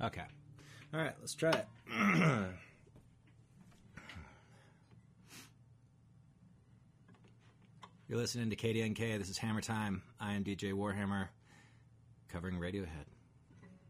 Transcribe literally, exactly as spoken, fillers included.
Okay. All right, let's try it. You're listening to K D N K. This is Hammer Time. I am D J Warhammer, covering Radiohead.